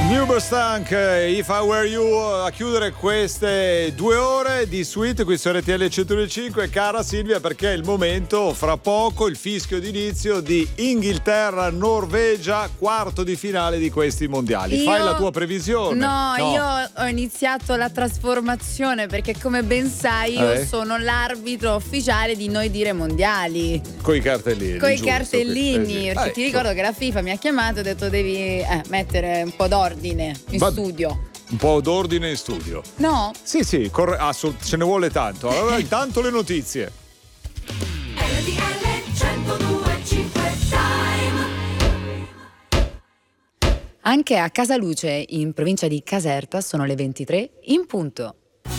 Stank, If I Were You, a chiudere queste 2 ore di suite qui su RTL 102.5. Cara Silvia, perché è il momento, fra poco, il fischio d'inizio di Inghilterra-Norvegia, quarto di finale di questi mondiali. Fai la tua previsione? No, io ho iniziato la trasformazione perché, come ben sai, io sono l'arbitro ufficiale di Noi Dire Mondiali. Coi cartellini. Coi cartellini, perché ti ricordo che la FIFA mi ha chiamato e ha detto devi mettere un po' d'ordine in studio. Un po' d'ordine in studio. No? Sì, ce ne vuole tanto. Allora, intanto le notizie. Anche a Casaluce, in provincia di Caserta, sono le 23 in punto.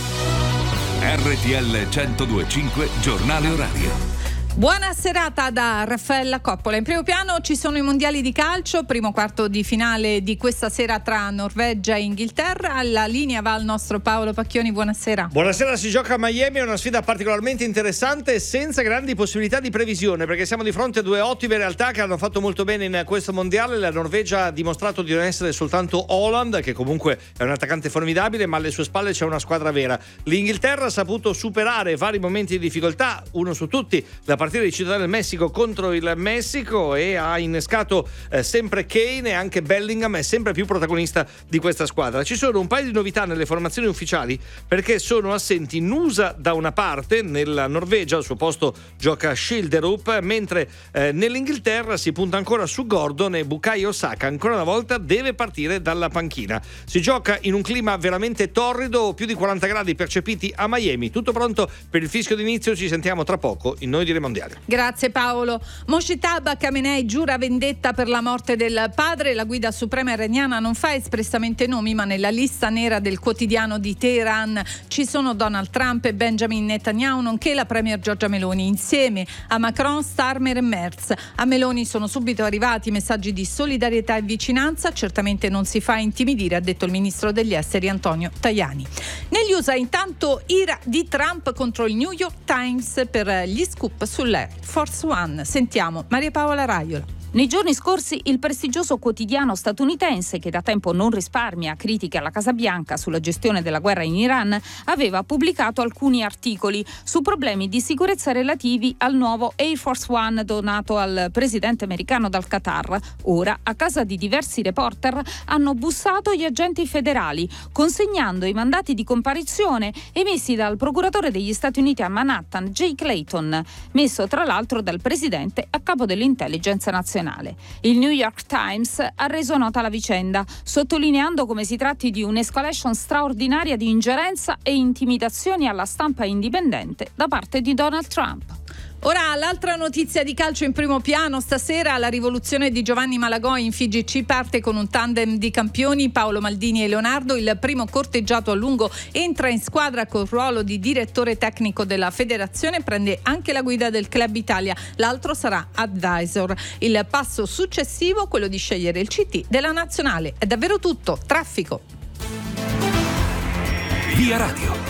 RTL 102.5, giornale orario. Buona serata da Raffaella Coppola. In primo piano ci sono i mondiali di calcio, primo quarto di finale di questa sera tra Norvegia e Inghilterra. Alla linea va il nostro Paolo Pacchioni, buonasera. Buonasera, si gioca a Miami, è una sfida particolarmente interessante e senza grandi possibilità di previsione, perché siamo di fronte a due ottime realtà che hanno fatto molto bene in questo mondiale. La Norvegia ha dimostrato di non essere soltanto Haaland, che comunque è un attaccante formidabile, ma alle sue spalle c'è una squadra vera. L'Inghilterra ha saputo superare vari momenti di difficoltà, uno su tutti, la partita di Città del Messico contro il Messico, e ha innescato sempre Kane, e anche Bellingham è sempre più protagonista di questa squadra. Ci sono un paio di novità nelle formazioni ufficiali, perché sono assenti Nusa da una parte, nella Norvegia al suo posto gioca Schilderup, mentre nell'Inghilterra si punta ancora su Gordon, e Bukayo Saka ancora una volta deve partire dalla panchina. Si gioca in un clima veramente torrido, più di 40 gradi percepiti a Miami. Tutto pronto per il fischio d'inizio, ci sentiamo tra poco in Noi Dire Mondiali. Grazie Paolo. Moshitab Khamenei giura vendetta per la morte del padre. La guida suprema iraniana non fa espressamente nomi, ma nella lista nera del quotidiano di Teheran ci sono Donald Trump e Benjamin Netanyahu, nonché la premier Giorgia Meloni. Insieme a Macron, Starmer e Merz. A Meloni sono subito arrivati messaggi di solidarietà e vicinanza. Certamente non si fa intimidire, ha detto il ministro degli esteri Antonio Tajani. Negli USA intanto ira di Trump contro il New York Times per gli scoop sull'Air Force One. Sentiamo Maria Paola Raiola. Nei giorni scorsi il prestigioso quotidiano statunitense, che da tempo non risparmia critiche alla Casa Bianca sulla gestione della guerra in Iran, aveva pubblicato alcuni articoli su problemi di sicurezza relativi al nuovo Air Force One donato al presidente americano dal Qatar. Ora, a casa di diversi reporter, hanno bussato gli agenti federali, consegnando i mandati di comparizione emessi dal procuratore degli Stati Uniti a Manhattan, Jay Clayton, messo tra l'altro dal presidente a capo dell'intelligence nazionale. Il New York Times ha reso nota la vicenda, sottolineando come si tratti di un'escalation straordinaria di ingerenza e intimidazioni alla stampa indipendente da parte di Donald Trump. Ora l'altra notizia di calcio in primo piano. Stasera la rivoluzione di Giovanni Malagoi in FIGC parte con un tandem di campioni, Paolo Maldini e Leonardo. Il primo corteggiato a lungo entra in squadra col ruolo di direttore tecnico della federazione, prende anche la guida del Club Italia, l'altro sarà advisor. Il passo successivo, quello di scegliere il CT della nazionale. È davvero tutto. Traffico. Via Radio.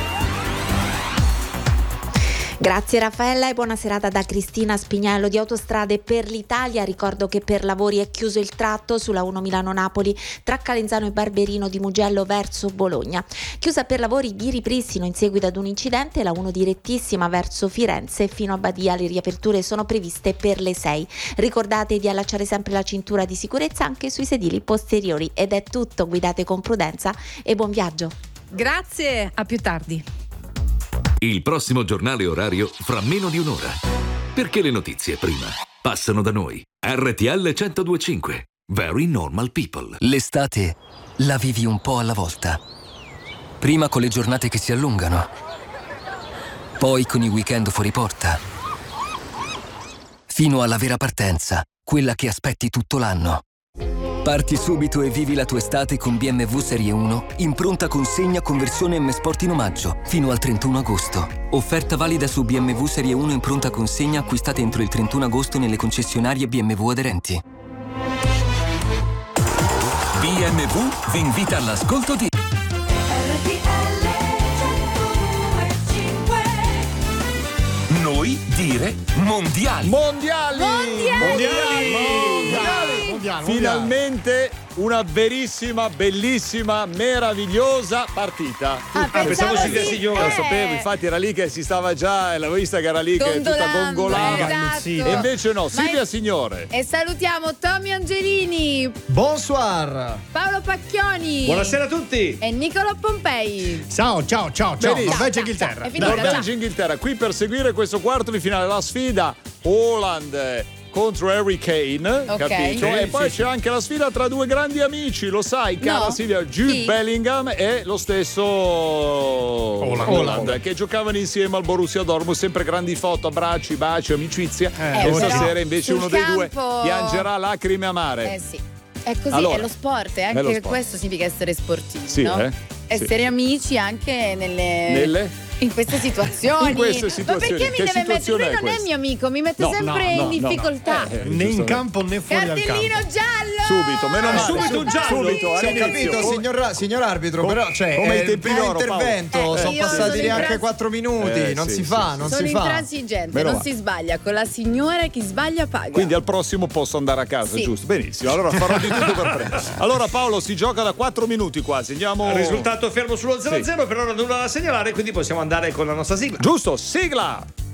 Grazie Raffaella e buona serata da Cristina Spignello. Di Autostrade per l'Italia ricordo che per lavori è chiuso il tratto sulla 1 Milano-Napoli tra Calenzano e Barberino di Mugello verso Bologna. Chiusa per lavori di ripristino in seguito ad un incidente la 1 direttissima verso Firenze fino a Badia. Le riaperture sono previste per le 6. Ricordate di allacciare sempre la cintura di sicurezza anche sui sedili posteriori. Ed è tutto, guidate con prudenza e buon viaggio. Grazie, a più tardi. Il prossimo giornale orario fra meno di un'ora. Perché le notizie prima passano da noi. RTL 102.5. Very normal people. L'estate la vivi un po' alla volta. Prima con le giornate che si allungano. Poi con i weekend fuori porta. Fino alla vera partenza, quella che aspetti tutto l'anno. Parti subito e vivi la tua estate con BMW Serie 1 in pronta consegna con versione M Sport in omaggio fino al 31 agosto. Offerta valida su BMW Serie 1 in pronta consegna acquistate entro il 31 agosto nelle concessionarie BMW aderenti. BMW vi invita all'ascolto di Noi Dire Mondiali. Mondiali. Finalmente una verissima, bellissima, meravigliosa partita. Pensavo Silvia Signore. Lo sapevo, infatti era lì che si stava già, l'avevo vista che era lì che tutta gongolava. Esatto. E invece no, Silvia Signore. E salutiamo Tommy Angelini, Bonsoir. Paolo Pacchioni. Buonasera a tutti. E Nicolò Pompei. Ciao. Benissimo. Norvegia-Inghilterra. È finita, Norvegia-Inghilterra, qui per seguire questo quarto di finale, la sfida Holland contro Harry Kane, capito? E poi c'è anche la sfida tra due grandi amici, lo sai, cara Silvia, Jude Bellingham e lo stesso Holland, che giocavano insieme al Borussia Dortmund, sempre grandi foto, abbracci, baci, amicizia. E stasera invece uno dei due piangerà lacrime amare. Sì. È così, Allora, è lo sport, e anche lo sport. questo significa essere sportivi, Sì, no? Essere amici anche in queste situazioni. In queste Ma situazioni. perché mi Che deve mettere? situazione Lui è non è questa? mio amico, mi mette sempre in difficoltà. Né in campo né fuori dal Cartellino campo. giallo! Subito, meno male. Subito un giallo. Subito, Ho all'inizio. capito, signor arbitro, però come i tempi il d'oro, intervento, Paolo. sono Io passati sono neanche 4 minuti, non si fa. Sono intransigente, Meno non male. si sbaglia. Con la signora chi sbaglia paga. Quindi al prossimo posso andare a casa, Sì. giusto? Benissimo, allora farò di tutto per prendere. Allora Paolo, si gioca da 4 minuti quasi, andiamo. Risultato fermo sullo 0-0, per ora nulla da segnalare, quindi possiamo andare con la nostra sigla. Giusto, sigla!